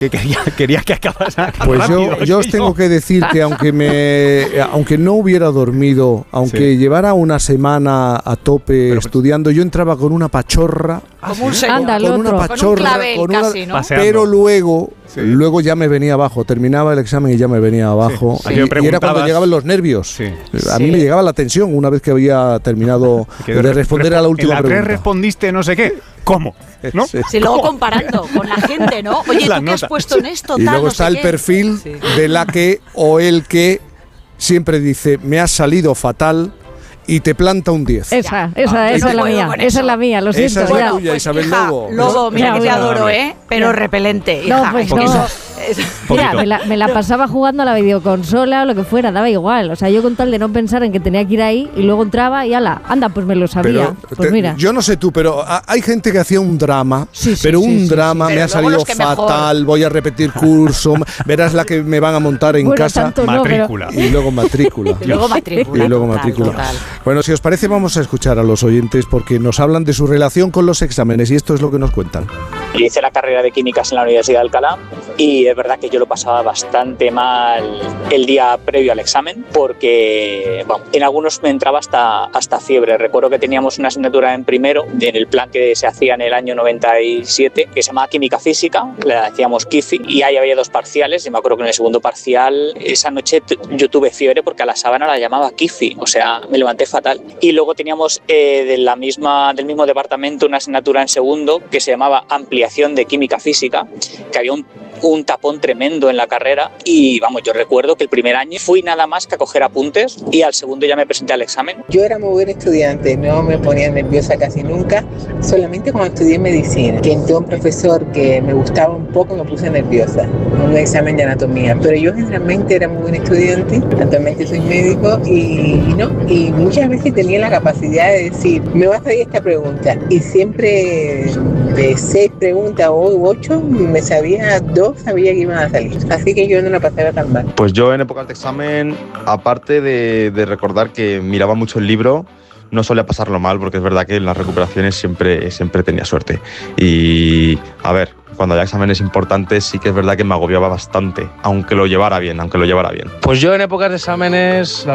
Quería que acabara. Pues rápido, yo os tengo que decir que aunque no hubiera dormido, aunque llevara una semana a tope estudiando, yo entraba con una pachorra. Como un señor. Con una pachorra, pero luego ya me venía abajo. Terminaba el examen y ya me venía abajo. Sí. Y era cuando llegaban los nervios. Sí. A mí me llegaba la tensión una vez que había terminado de responder a la última pregunta. En la 3 respondiste no sé qué. ¿Cómo? ¿No? Sí, luego comparando con la gente, ¿no? Oye, ¿tú qué has puesto en esto? Y luego está el perfil de la que o el que siempre dice, me ha salido fatal, y te planta un 10. Esa es la mía. Esa es la mía, lo siento. Esa es la tuya, pues, Isabel hija, Lobo. Lobo, mira que te adoro, pero repelente, hija. No, pues no. Mira, me la pasaba jugando a la videoconsola o lo que fuera, daba igual. O sea, yo con tal de no pensar en que tenía que ir ahí y luego entraba y ala, anda, pues me lo sabía. Pues mira. Yo no sé tú, pero hay gente que hacía un drama, un drama, me ha salido fatal, voy a repetir curso, verás la que me van a montar en casa. Matrícula. Y luego matrícula. Y luego matrícula. Total. Bueno, si os parece, vamos a escuchar a los oyentes porque nos hablan de su relación con los exámenes y esto es lo que nos cuentan. Yo hice la carrera de químicas en la Universidad de Alcalá y es verdad que yo lo pasaba bastante mal el día previo al examen porque en algunos me entraba hasta fiebre. Recuerdo que teníamos una asignatura en primero en el plan que se hacía en el año 97 que se llamaba química física, la decíamos KIFI, y ahí había 2 parciales y me acuerdo que en el segundo parcial esa noche yo tuve fiebre porque a la sábana la llamaba KIFI, o sea, me levanté fatal. Y luego teníamos del mismo departamento una asignatura en segundo que se llamaba ampliación de química física, que había un tapón tremendo en la carrera y yo recuerdo que el primer año fui nada más que a coger apuntes y al segundo ya me presenté al examen. Yo era muy buen estudiante, no me ponía nerviosa casi nunca, solamente cuando estudié medicina, que entró un profesor que me gustaba un poco me puse nerviosa, en un examen de anatomía, pero yo generalmente era muy buen estudiante, actualmente soy médico y muchas veces tenía la capacidad de decir, me va a salir esta pregunta y siempre de 6 preguntas o 8 me sabía 2, sabía que iban a salir, así que yo no la pasaba tan mal. Pues yo en épocas de examen, aparte de recordar que miraba mucho el libro, no solía pasarlo mal porque es verdad que en las recuperaciones siempre tenía suerte. Y a ver, cuando había exámenes importantes sí que es verdad que me agobiaba bastante, aunque lo llevara bien. Pues yo en épocas de exámenes